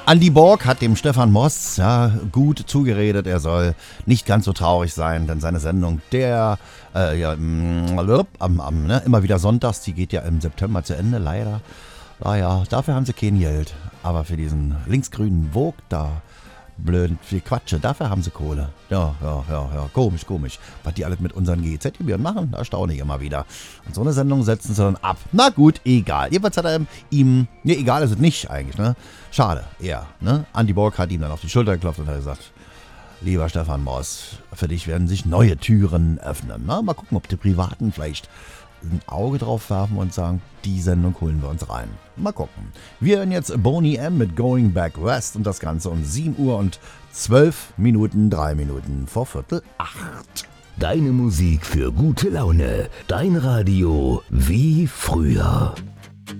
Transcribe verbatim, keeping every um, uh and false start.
Andy Borg hat dem Stefan Moss ja, gut zugeredet, er soll nicht ganz so traurig sein, denn seine Sendung, der äh, ja, mh, am, am, ne, immer wieder sonntags, die geht ja im September zu Ende, leider. Naja, dafür haben sie kein Geld, aber für diesen linksgrünen Vogue da, blöd, viel Quatsche, dafür haben sie Kohle. Ja, ja, ja, ja, komisch, komisch. Was die alles mit unseren G Z-Gebühren machen, erstaunlich immer wieder. Und so eine Sendung setzen sie dann ab. Na gut, egal. Jedenfalls hat er ihm, ne, egal ist es nicht eigentlich, ne? Schade, eher, ne? Andy Borg hat ihm dann auf die Schulter geklopft und hat gesagt, lieber Stefan Moss, für dich werden sich neue Türen öffnen. Na, mal gucken, ob die Privaten vielleicht ein Auge drauf werfen und sagen, die Sendung holen wir uns rein. Mal gucken. Wir hören jetzt Boney M. mit Going Back West und das Ganze um sieben Uhr und zwölf Minuten, drei Minuten vor Viertel acht. Deine Musik für gute Laune. Dein Radio wie früher.